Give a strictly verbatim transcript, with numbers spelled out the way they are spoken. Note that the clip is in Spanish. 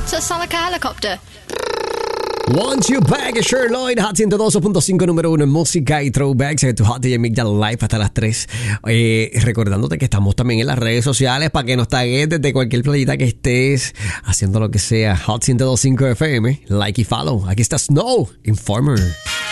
sa sound like a helicopter. Want You Back, Cher Lloyd, Hot ciento dos punto cinco, número uno en música y throwbacks en tu Hot D J Live hasta las tres. Eh, recordándote que estamos también en las redes sociales para que nos tagues desde cualquier playita que estés haciendo lo que sea. Hot ciento dos punto cinco F M, like y follow. Aquí está Snow, Informer.